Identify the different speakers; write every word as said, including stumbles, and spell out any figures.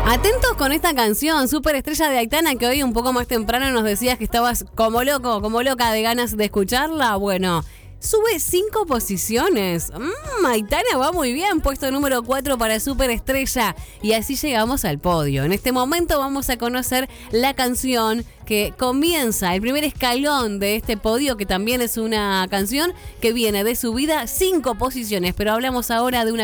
Speaker 1: Atentos con esta canción, Superestrella de Aitana, que hoy un poco más temprano nos decías que estabas como loco, como loca de ganas de escucharla. Bueno, sube cinco posiciones. Mmm, Aitana va muy bien, puesto número cuatro para Superestrella. Y así llegamos al podio. En este momento vamos a conocer la canción que comienza el primer escalón de este podio, que también es una canción que viene de subida cinco posiciones. Pero hablamos ahora de una